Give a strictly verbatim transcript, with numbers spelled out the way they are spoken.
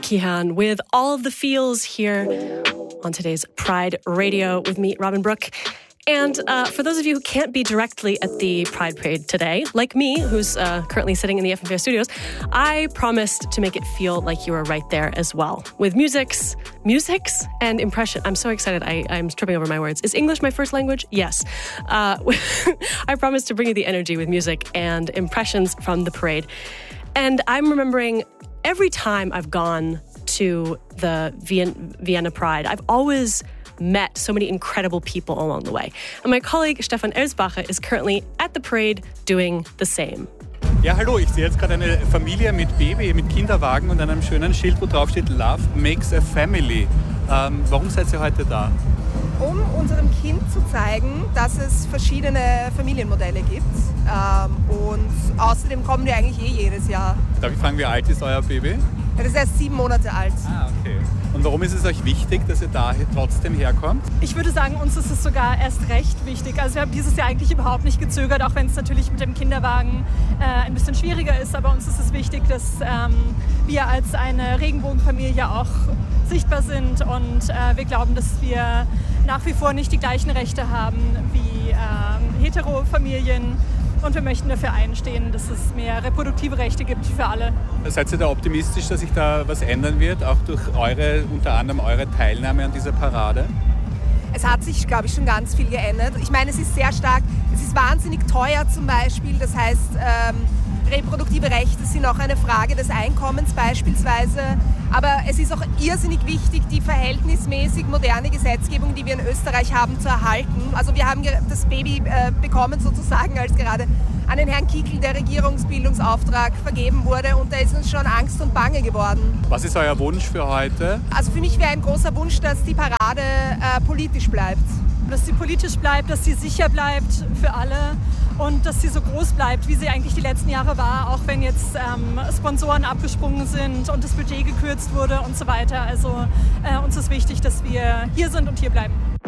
Becky Han with all of the feels here on today's Pride Radio with me, Robin Brooke. And uh, for those of you who can't be directly at the Pride Parade today, like me, who's uh, currently sitting in the F M V R studios, I promised to make it feel like you were right there as well. With musics, musics and impression. I'm so excited. I, I'm tripping over my words. Is English my first language? Yes. Uh, I promised to bring you the energy with music and impressions from the parade. And I'm remembering every time I've gone to the Vien- Vienna Pride, I've always met so many incredible people along the way. And my colleague Stefan Elsbacher is currently at the parade doing the same. Ja, hallo, ich sehe jetzt gerade eine Familie mit Baby, mit Kinderwagen und einem schönen Schild, wo drauf steht Love makes a family. Ähm, warum seid ihr heute da? Um unserem Kind zu zeigen, dass es verschiedene Familienmodelle gibt. Ähm, und außerdem kommen wir eigentlich eh jedes Jahr. Darf ich fragen, wie alt ist euer Baby? Ja, das ist erst sieben Monate alt. Ah, okay. Und warum ist es euch wichtig, dass ihr da trotzdem herkommt? Ich würde sagen, uns ist es sogar erst recht wichtig. Also wir haben dieses Jahr eigentlich überhaupt nicht gezögert, auch wenn es natürlich mit dem Kinderwagen äh, ein bisschen schwieriger ist. Aber uns ist es wichtig, dass ähm, wir als eine Regenbogenfamilie auch sichtbar sind. Und äh, wir glauben, dass wir nach wie vor nicht die gleichen Rechte haben wie äh, Hetero-Familien. Und wir möchten dafür einstehen, dass es mehr reproduktive Rechte gibt für alle. Seid ihr da optimistisch, dass sich da was ändern wird, auch durch eure, unter anderem eure Teilnahme an dieser Parade? Es hat sich, glaube ich, schon ganz viel geändert. Ich meine, es ist sehr stark, es ist wahnsinnig teuer zum Beispiel. Das heißt, ähm, reproduktive Rechte sind auch eine Frage des Einkommens beispielsweise. Aber es ist auch irrsinnig wichtig, die verhältnismäßig moderne Gesetzgebung, die wir in Österreich haben, zu erhalten. Also wir haben das Baby äh, bekommen sozusagen, als gerade an den Herrn Kickl der Regierungsbildungsauftrag vergeben wurde. Und da ist uns schon Angst und Bange geworden. Was ist euer Wunsch für heute? Also für mich wäre ein großer Wunsch, dass die Parade äh, politisch bleibt. Dass sie politisch bleibt, dass sie sicher bleibt für alle und dass sie so groß bleibt, wie sie eigentlich die letzten Jahre war, auch wenn jetzt ähm, Sponsoren abgesprungen sind und das Budget gekürzt wurde und so weiter. Also äh, uns ist wichtig, dass wir hier sind und hier bleiben.